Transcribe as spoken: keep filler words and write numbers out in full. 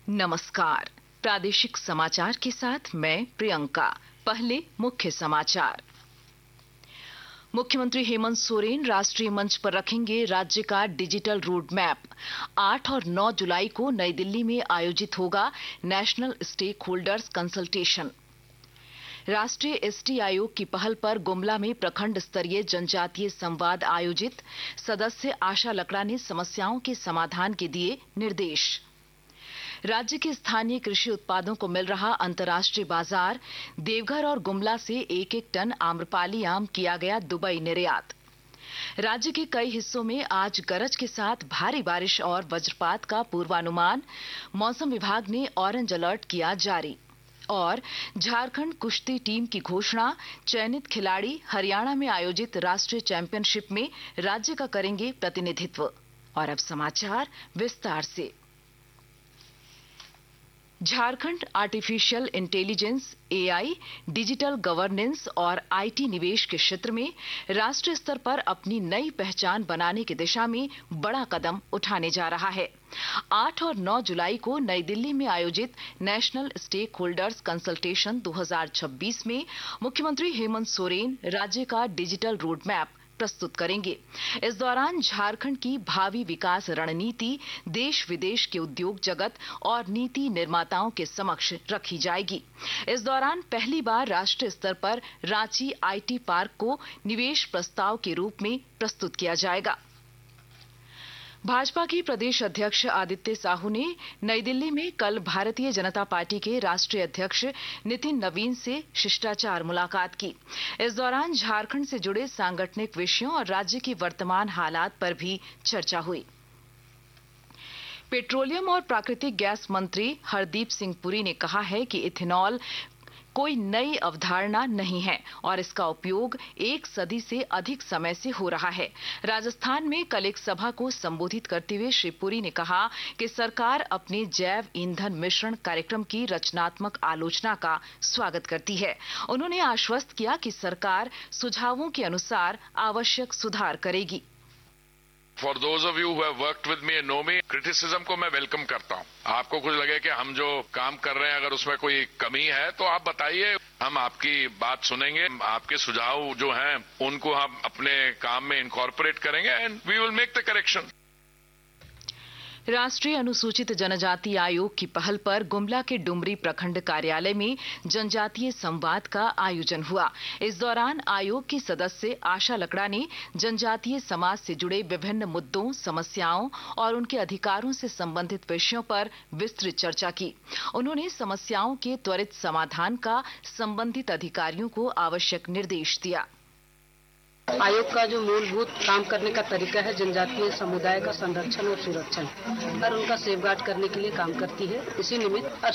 नमस्कार। प्रादेशिक समाचार के साथ मैं प्रियंका। पहले मुख्य समाचार। मुख्यमंत्री हेमंत सोरेन राष्ट्रीय मंच पर रखेंगे राज्य का डिजिटल रोड मैप। आठ और नौ जुलाई को नई दिल्ली में आयोजित होगा नेशनल स्टेक होल्डर्स कंसल्टेशन। राष्ट्रीय एसटी आयोग की पहल पर गुमला में प्रखंड स्तरीय जनजातीय संवाद आयोजित। सदस्य आशा लकड़ा ने समस्याओं के समाधान के दिए निर्देश। राज्य के स्थानीय कृषि उत्पादों को मिल रहा अंतर्राष्ट्रीय बाजार। देवघर और गुमला से एक एक टन आम्रपाली आम किया गया दुबई निर्यात। राज्य के कई हिस्सों में आज गरज के साथ भारी बारिश और वज्रपात का पूर्वानुमान। मौसम विभाग ने ऑरेंज अलर्ट किया जारी। और झारखंड कुश्ती टीम की घोषणा। चयनित खिलाड़ी हरियाणा में आयोजित राष्ट्रीय चैंपियनशिप में राज्य का करेंगे प्रतिनिधित्व। और अब समाचार विस्तार से। Jharkhand artificial intelligence AI, digital governance और आईटी निवेश के क्षेत्र में राष्ट्रीय स्तर पर अपनी नई पहचान बनाने की दिशा में बड़ा कदम उठाने जा रहा है। आठ और नौ जुलाई को नई दिल्ली में आयोजित नेशनल स्टेक होल्डर्स कंसल्टेशन दो हज़ार छब्बीस में मुख्यमंत्री हेमंत सोरेन राज्य का डिजिटल रोड मैप प्रस्तुत करेंगे। इस दौरान झारखंड की भावी विकास रणनीति देश विदेश के उद्योग जगत और नीति निर्माताओं के समक्ष रखी जाएगी। इस दौरान पहली बार राष्ट्रीय स्तर पर रांची आईटी पार्क को निवेश प्रस्ताव के रूप में प्रस्तुत किया जाएगा। भाजपा के प्रदेश अध्यक्ष आदित्य साहू ने नई दिल्ली में कल भारतीय जनता पार्टी के राष्ट्रीय अध्यक्ष नितिन नवीन से शिष्टाचार मुलाकात की। इस दौरान झारखंड से जुड़े सांगठनिक विषयों और राज्य की वर्तमान हालात पर भी चर्चा हुई। पेट्रोलियम और प्राकृतिक गैस मंत्री हरदीप सिंह पुरी ने कहा है कि इथेनॉल कोई नई अवधारणा नहीं है और इसका उपयोग एक सदी से अधिक समय से हो रहा है। राजस्थान में कल एक सभा को संबोधित करते हुए श्री पुरी ने कहा कि सरकार अपने जैव ईंधन मिश्रण कार्यक्रम की रचनात्मक आलोचना का स्वागत करती है। उन्होंने आश्वस्त किया कि सरकार सुझावों के अनुसार आवश्यक सुधार करेगी। For those of you who have worked with me and no me, criticism को मैं वेलकम करता हूं। आपको कुछ लगे कि हम जो काम कर रहे हैं अगर उसमें कोई कमी है तो आप बताइए, हम आपकी बात सुनेंगे। आपके सुझाव जो हैं उनको हम अपने काम में इनकॉर्पोरेट करेंगे and we will make the correction. राष्ट्रीय अनुसूचित जनजाति आयोग की पहल पर गुमला के डुमरी प्रखंड कार्यालय में जनजातीय संवाद का आयोजन हुआ। इस दौरान आयोग की सदस्य आशा लकड़ा ने जनजातीय समाज से जुड़े विभिन्न मुद्दों, समस्याओं और उनके अधिकारों से संबंधित विषयों पर विस्तृत चर्चा की। उन्होंने समस्याओं के त्वरित समाधान का संबंधित अधिकारियों को आवश्यक निर्देश दिया। आयोग का जो मूलभूत काम करने का तरीका है, जनजातीय समुदाय का संरक्षण और सुरक्षण और उनका सेफगार्ड करने के लिए काम करती है। इसी निमित्त